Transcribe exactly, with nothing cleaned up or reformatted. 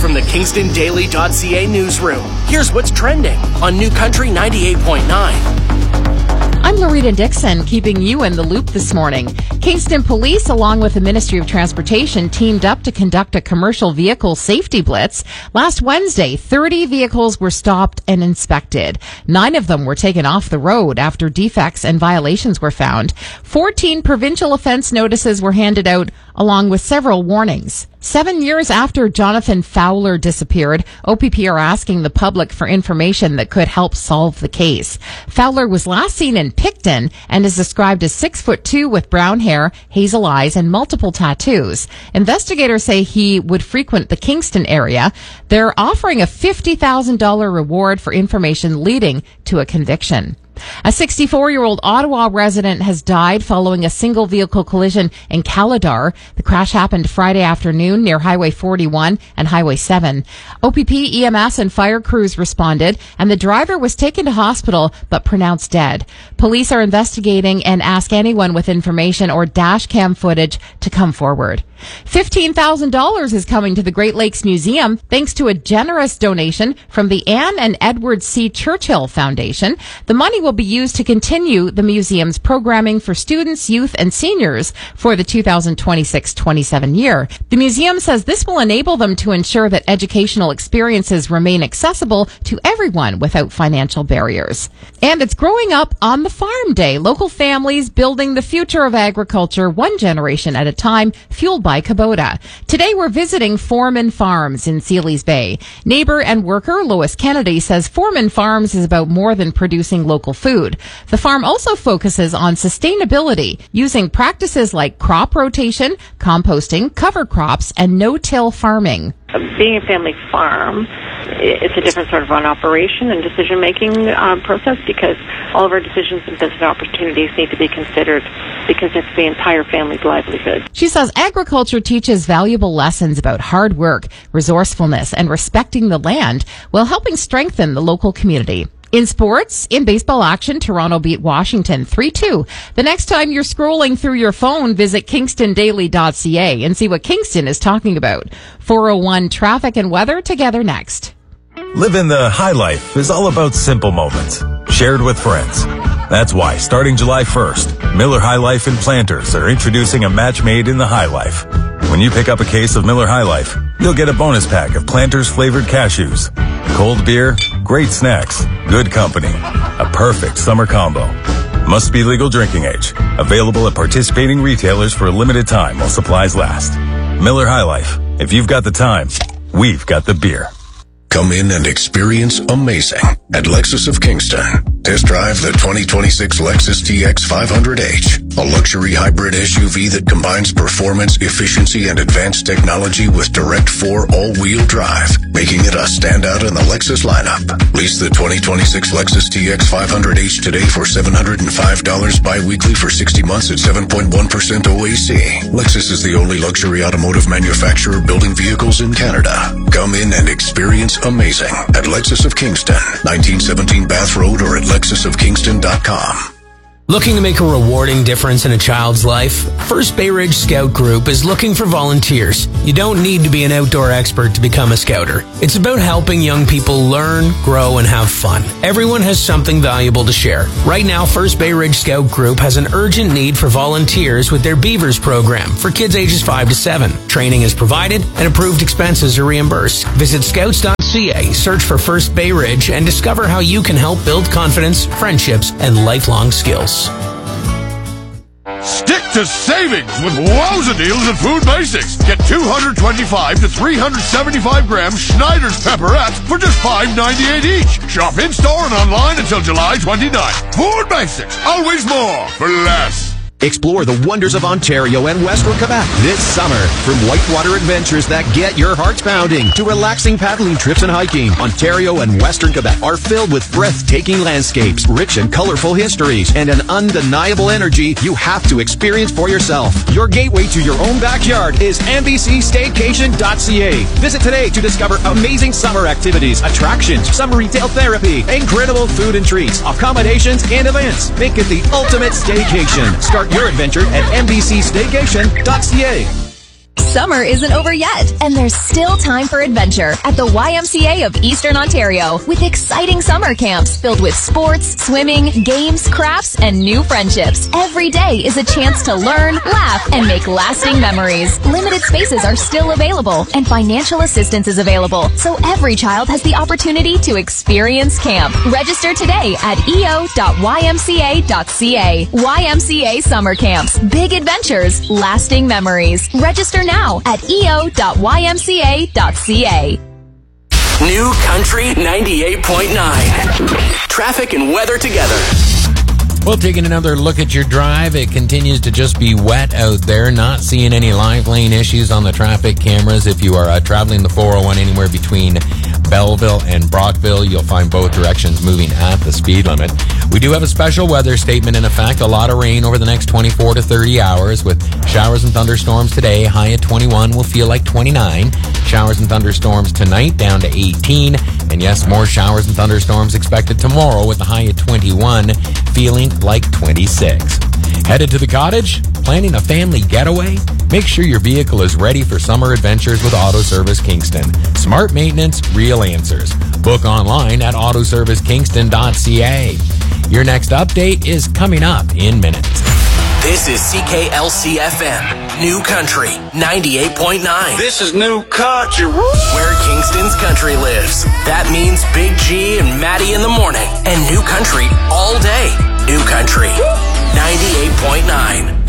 from the Kingston Daily dot C A newsroom. Here's what's trending on New Country ninety-eight point nine. I'm Loretta Dixon, keeping you in the loop this morning. Kingston Police, along with the Ministry of Transportation, teamed up to conduct a commercial vehicle safety blitz. Last Wednesday, thirty vehicles were stopped and inspected. Nine of them were taken off the road after defects and violations were found. fourteen provincial offense notices were handed out, along with several warnings. Seven years after Jonathan Fowler disappeared, O P P are asking the public for information that could help solve the case. Fowler was last seen in Picton and is described as six foot two with brown hair, hazel eyes, and multiple tattoos. Investigators say he would frequent the Kingston area. They're offering a fifty thousand dollars reward for information leading to a conviction. A sixty-four-year-old Ottawa resident has died following a single-vehicle collision in Caladar. The crash happened Friday afternoon near Highway forty-one and Highway seven. O P P, E M S, and fire crews responded, and the driver was taken to hospital but pronounced dead. Police are investigating and ask anyone with information or dash cam footage to come forward. fifteen thousand dollars is coming to the Great Lakes Museum thanks to a generous donation from the Anne and Edward C. Churchill Foundation. The money will be used to continue the museum's programming for students, youth, and seniors for the two thousand twenty-six twenty-seven year. The museum says this will enable them to ensure that educational experiences remain accessible to everyone without financial barriers. And it's Growing Up on the Farm Day. Local families building the future of agriculture one generation at a time, fueled by Kubota. Today we're visiting Foreman Farms in Sealy's Bay. Neighbor and worker Lois Kennedy says Foreman Farms is about more than producing local food. The farm also focuses on sustainability, using practices like crop rotation, composting, cover crops, and no-till farming. Being a family farm, it's a different sort of an operation and decision-making um, process because all of our decisions and business opportunities need to be considered because it's the entire family's livelihood. She says agriculture teaches valuable lessons about hard work, resourcefulness, and respecting the land while helping strengthen the local community. In sports, in baseball action, Toronto beat Washington three two. The next time you're scrolling through your phone, visit Kingston Daily dot C A and see what Kingston is talking about. four oh one traffic and weather together next. Living the high life is all about simple moments, shared with friends. That's why, starting July first, Miller High Life and Planters are introducing a match made in the High Life. When you pick up a case of Miller High Life, you'll get a bonus pack of Planters flavored cashews. Cold beer, great snacks, good company. A perfect summer combo. Must be legal drinking age. Available at participating retailers for a limited time while supplies last. Miller High Life. If you've got the time, we've got the beer. Come in and experience amazing at Lexus of Kingston. Test drive the twenty twenty-six Lexus T X five hundred H, a luxury hybrid S U V that combines performance, efficiency, and advanced technology with direct four all-wheel drive, making it a standout in the Lexus lineup. Lease the twenty twenty-six Lexus T X five hundred H today for seven hundred five dollars bi-weekly for sixty months at seven point one percent O A C. Lexus is the only luxury automotive manufacturer building vehicles in Canada. Come in and experience amazing at Lexus of Kingston, nineteen seventeen Bath Road, or at lexus of kingston dot com. Looking to make a rewarding difference in a child's life? First Bay Ridge Scout Group is looking for volunteers. You don't need to be an outdoor expert to become a scouter. It's about helping young people learn, grow, and have fun. Everyone has something valuable to share. Right now, First Bay Ridge Scout Group has an urgent need for volunteers with their Beavers program for kids ages five to seven. Training is provided and approved expenses are reimbursed. Visit scouts dot c a, search for First Bay Ridge, and discover how you can help build confidence, friendships, and lifelong skills. Stick to savings with wowza deals at Food Basics. Get two hundred twenty-five to three hundred seventy-five gram Schneider's pepperettes for just five ninety-eight each. Shop in-store and online until July twenty-ninth. Food Basics, always more for less. Explore the wonders of Ontario and Western Quebec this summer. From whitewater adventures that get your hearts pounding to relaxing paddling trips and hiking, Ontario and Western Quebec are filled with breathtaking landscapes, rich and colorful histories, and an undeniable energy you have to experience for yourself. Your gateway to your own backyard is N B C staycation dot c a. Visit today to discover amazing summer activities, attractions, summer retail therapy, incredible food and treats, accommodations, and events. Make it the ultimate staycation. Start your adventure at N B C staycation dot c a. Summer isn't over yet, and there's still time for adventure at the Y M C A of Eastern Ontario with exciting summer camps filled with sports, swimming, games, crafts, and new friendships. Every day is a chance to learn, laugh, and make lasting memories. Limited spaces are still available, and financial assistance is available, so every child has the opportunity to experience camp. Register today at e o dot y m c a dot c a. Y M C A Summer Camps. Big adventures, lasting memories. Register now at e o dot y m c a dot c a. New Country ninety-eight point nine. Traffic and weather together. Well, taking another look at your drive, it continues to just be wet out there. Not seeing any live lane issues on the traffic cameras. If you are uh, traveling the four oh one anywhere between Belleville and Brockville, you'll find both directions moving at the speed limit. We do have a special weather statement in effect. A lot of rain over the next twenty-four to thirty hours with showers and thunderstorms today. High at twenty-one will feel like twenty-nine. Showers and thunderstorms tonight down to eighteen. And yes, more showers and thunderstorms expected tomorrow with the high at twenty-one, feeling like twenty-six. Headed to the cottage? Planning a family getaway? Make sure your vehicle is ready for summer adventures with Auto Service Kingston. Smart maintenance, real answers. Book online at auto service kingston dot c a. Your next update is coming up in minutes. This is C K L C F M, New Country ninety-eight point nine. This is New Country. Where Kingston's country lives. That means Big G and Maddie in the morning. And New Country all day. New Country ninety-eight point nine.